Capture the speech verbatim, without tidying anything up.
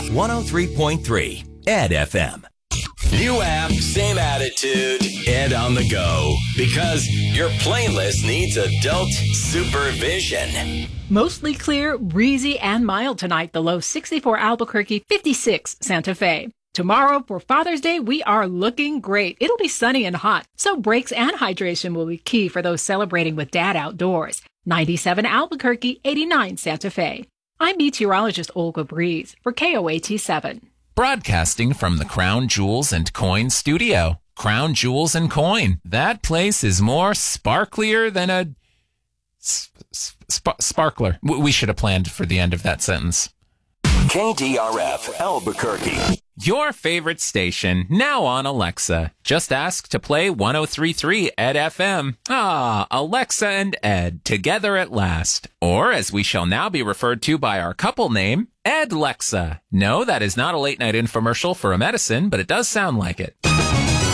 one oh three point three Ed F M. New app, same attitude, Ed on the go. Because your playlist needs adult supervision. Mostly clear, breezy, and mild tonight. The low sixty-four Albuquerque, fifty-six Santa Fe. Tomorrow, for Father's Day, we are looking great. It'll be sunny and hot, so breaks and hydration will be key for those celebrating with Dad outdoors. ninety-seven Albuquerque, eighty-nine Santa Fe. I'm meteorologist Olga Breeze for K O A T seven. Broadcasting from the Crown Jewels and Coin studio. Crown Jewels and Coin. That place is more sparklier than a sp- sp- sparkler. We should have planned for the end of that sentence. K D R F Albuquerque. Your favorite station, now on Alexa. Just ask to play one oh three point three Ed F M. Ah, Alexa and Ed, together at last. Or, as we shall now be referred to by our couple name, Ed Lexa. No, that is not a late-night infomercial for a medicine, but it does sound like it.